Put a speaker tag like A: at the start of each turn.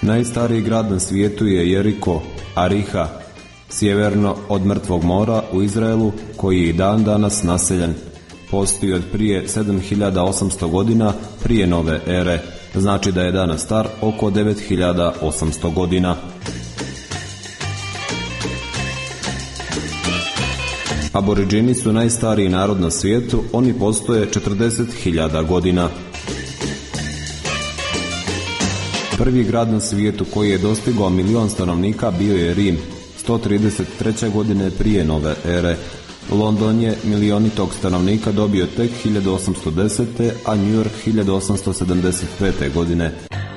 A: Najstariji grad na svijetu je Jeriko, Ariha, sjeverno od Mrtvog mora u Izraelu, koji je i dan danas naseljen. Postoji od prije 7800 godina prije nove ere, znači da je danas star oko 9800 godina. Aboriđini su najstariji narod na svijetu, oni postoje 40.000 godina. Prvi grad na svijetu koji je dostigao 1 milion stanovnika bio je Rim, 133. godine prije nove ere. London je milionitog stanovnika dobio tek 1810. a New York 1875. godine.